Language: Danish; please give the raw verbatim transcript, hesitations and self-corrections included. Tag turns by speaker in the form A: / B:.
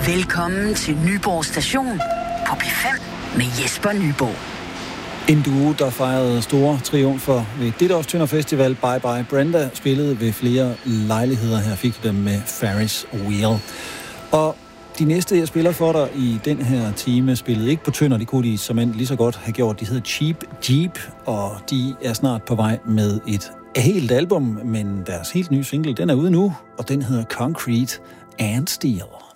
A: Velkommen til Nyborg Station på P fem med Jesper Nyborg.
B: En duo, der fejrede store triumfer ved dette års Tønder Festival, Bye Bye Brenda, spillede ved flere lejligheder. Her fik dem med Ferris Wheel. Og de næste, jeg spiller for dig i den her time, spillede ikke på Tønder. De kunne de som end lige så godt have gjort. De hedder Cheap Jeep, og de er snart på vej med et helt album, men deres helt nye single, den er ude nu, og den hedder Concrete and Steel.